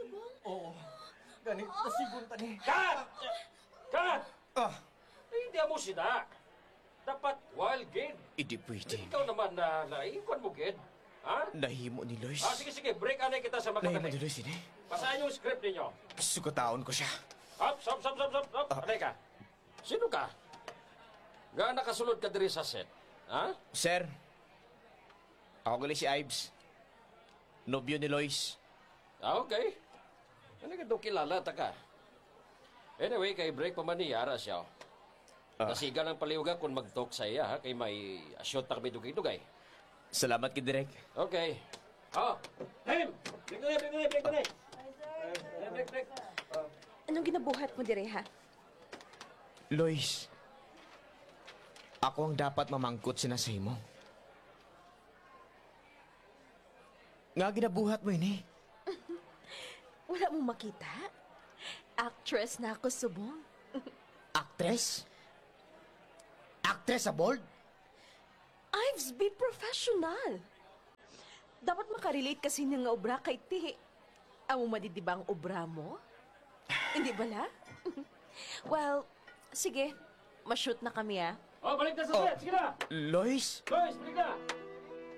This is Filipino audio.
subong? Oo. Ganit na sigun tani. Kat! Kat! Ah, Hindi mo sila. Dapat wild gid. Hindi pwede. Ikaw naman na naikon mo gid. Ha? Nahimo ni Lois. Sige, break anay kita sa Nahimo ni magkakalik. Lois, ini. Basahin yung script ninyo. Sugataon ko siya. Stop. Anay ka. Sino ka? Nga nakasulod ka diri sa set. Ha? Sir, ako gali si Ives. Nobyo ni Lois. Okay. Ano ka daw kilala, taka? Anyway, kay break pa man niya, ara siya. Nasiga ng paliwaga kung mag-talk sa iya, ha? Kay may asyot na kami dugay-dugay. Salamat kay Direk. Okay. Him! Break na. Break. Anong ginabuhat mo dire, ha? Lois, ako ang dapat mamangkot sinasay mo. Nga ginabuhat mo ini. Wala mong makita? Actress na ako, subong. Actress? Actress sa board? Ives, be professional. Dapat makarelate kasi nga obra kay ti. Amo madidiba ang obra mo? Hindi bala? Well, sige. Ma-shoot na kami, ah. Balik na sa set. Sige na. Lois? Lois, balik na.